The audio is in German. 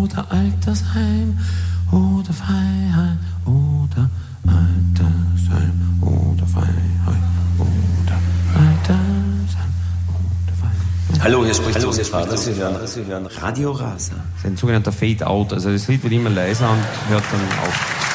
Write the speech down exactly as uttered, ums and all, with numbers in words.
oder Altersheim oder Freiheit oder Altersheim oder Freiheit oder Altersheim oder Freiheit. Hallo, hier spricht Josef Vater. Sie hören, Sie hören Radio Rasa. Das ist ein sogenannter Fade-Out. Also das Lied wird immer leiser und hört dann auf.